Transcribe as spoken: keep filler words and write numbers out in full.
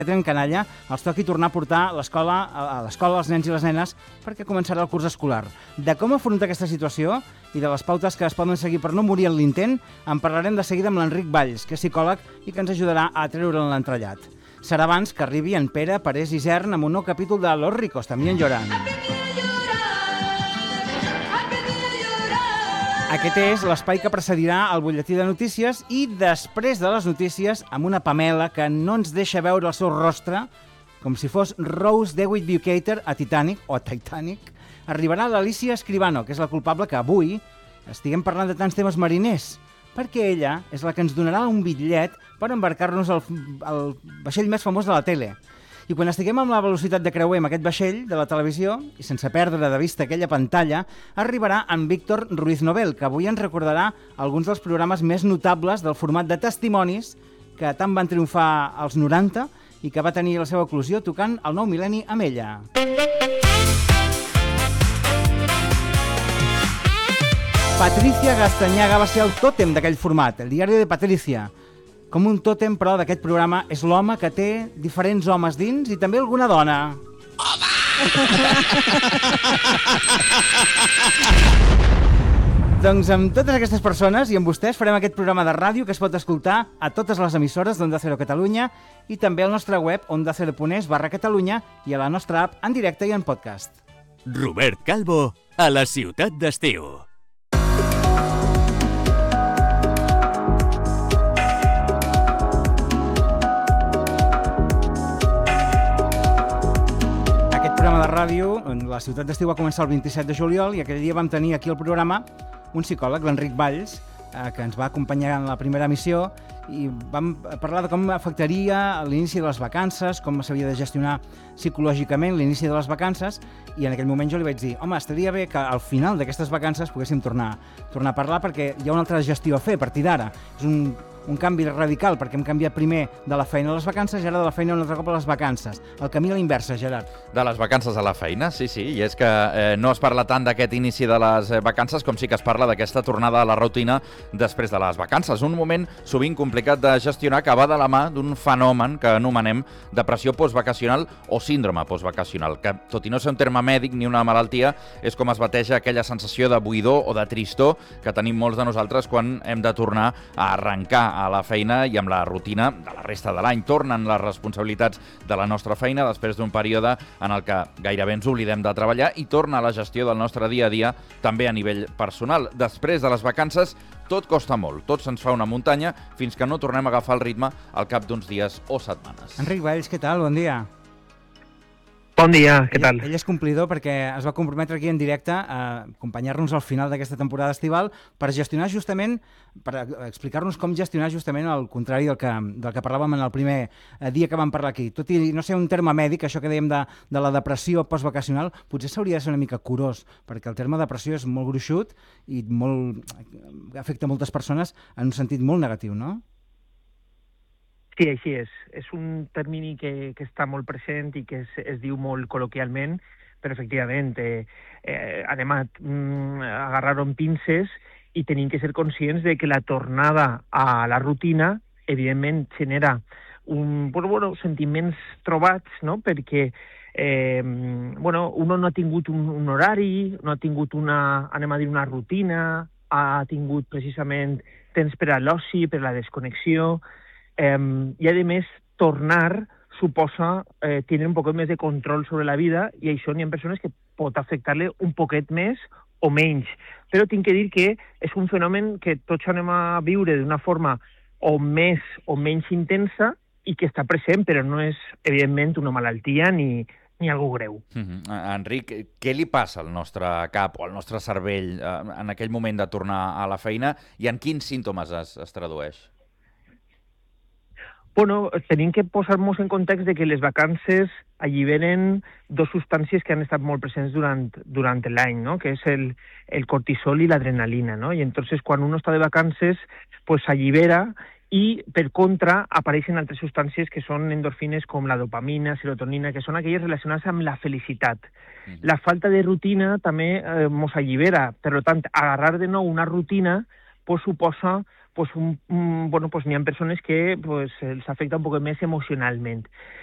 en canalla els toqui tornar a portar l'escola a l'escola als nens i les nenes perquè començarà el curs escolar. De com afrontar aquesta situació i de les pautes que es poden seguir per no morir en l'intent, en parlarem de seguida amb l'Enric Valls, que és psicòleg i que ens ajudarà a treure'n l'entrellat. Serà abans que arribi en Pere Parés Isern amb un nou capítol de Los ricos también lloran. Aquest és l'espai que precedirà el butlletí de notícies i després de les notícies, amb una Pamela que no ens deixa veure el seu rostre, com si fos Rose DeWitt Bukater a Titanic, o a Titanic, arribarà l'Alicia Escribano, que és la culpable que avui estiguem parlant de tants temes mariners, perquè ella és la que ens donarà un bitllet per embarcar-nos al, al vaixell més famós de la tele. I quan estiguem amb la velocitat de creuer amb aquest vaixell de la televisió, i sense perdre de vista aquella pantalla, arribarà en Víctor Ruiz Nobel, que avui ens recordarà alguns dels programes més notables del format de testimonis que tant van triomfar als noranta i que va tenir la seva eclosió tocant el nou mil·lenni amb ella. Patricia Gastañaga va ser el tòtem d'aquell format, el diari de Patricia. Com un tòtem, però, d'aquest programa és l'home que té diferents homes dins i també alguna dona. Home! Doncs amb totes aquestes persones i amb vostès farem aquest programa de ràdio que es pot escoltar a totes les emissores d'Onda Cero Catalunya i també al nostre web ondacero.es barra Catalunya i a la nostra app en directe i en podcast. Robert Calvo a la ciutat d'estiu. Programa de ràdio, la ciutat d'estiu va començar el vint-i-set de juliol i aquell dia vam tenir aquí al programa un psicòleg, l'Enric Valls, eh, que ens va acompanyar en la primera emissió i vam parlar de com afectaria l'inici de les vacances, com s'havia de gestionar psicològicament l'inici de les vacances i en aquell moment jo li vaig dir, home, estaria bé que al final d'aquestes vacances poguéssim tornar, tornar a parlar perquè hi ha una altra gestió a fer a partir d'ara. És un un canvi radical, perquè hem canviat primer de la feina a les vacances i ara de la feina un altre cop a les vacances. El camí a la inversa, Gerard. De les vacances a la feina, sí, sí, i és que eh, no es parla tant d'aquest inici de les vacances com sí que es parla d'aquesta tornada a la rutina després de les vacances. Un moment sovint complicat de gestionar que va de la mà d'un fenomen que anomenem depressió postvacacional o síndrome postvacacional, que tot i no ser un terme mèdic ni una malaltia, és com es bateja aquella sensació de buidor o de tristor que tenim molts de nosaltres quan hem de tornar a arrencar a la feina i amb la rutina de la resta de l'any. Tornen les responsabilitats de la nostra feina després d'un període en el que gairebé ens oblidem de treballar i torna la gestió del nostre dia a dia també a nivell personal. Després de les vacances tot costa molt, tot se'ns fa una muntanya fins que no tornem a agafar el ritme al cap d'uns dies o setmanes. Enric Valls, què tal? Bon dia. Bon dia, què tal? Ell, ell és complidor perquè es va comprometre aquí en directe a acompanyar-nos al final d'aquesta temporada estival per gestionar justament, per explicar-nos com gestionar justament el contrari del que, del que parlàvem en el primer dia que vam parlar aquí. Tot i no ser un terme mèdic, això que dèiem de, de la depressió postvacacional, potser s'hauria de ser una mica curós, perquè el terme depressió és molt gruixut i molt, afecta moltes persones en un sentit molt negatiu, no? Sí, així és. És un termini que, que està molt present i que es, es diu molt col·loquialment, però efectivament eh, eh, anem a mm, agarrar-ho amb pinces i tenim que ser conscients de que la tornada a la rutina evidentment genera un, bueno, bueno, sentiments trobats, no? Perquè eh, bueno, uno no ha tingut un, un horari, no ha tingut una, anem a dir, una rutina, ha tingut precisament temps per a l'oci, per a la desconnexió, Um, i a més tornar suposa eh, tenir un poquet més de control sobre la vida i això n'hi ha persones que pot afectar-le un poquet més o menys, però tinc que dir que és un fenomen que tots anem a viure d'una forma o més o menys intensa i que està present, però no és evidentment una malaltia ni, ni algú greu. Mm-hmm. Enric, què li passa al nostre cap o al nostre cervell eh, en aquell moment de tornar a la feina i en quins símptomes es, es tradueix? Bueno, tenim que posar-nos en context de que les vacances alliberen dos substàncies que han estat molt presents durant, durant l'any, ¿no? Que és el, el cortisol i l'adrenalina, ¿no? I entonces quan uno està de vacances, pues s'allibera i, per contra, apareixen altres substàncies que són endorfines com la dopamina, serotonina, que són aquelles relacionades amb la felicitat. Mm. La falta de rutina també eh, mos allibera. Per tant, agarrar de nou una rutina pues, suposa pues un, un, bueno, pues n'hi ha persones que pues, els afecta un poc més emocionalment.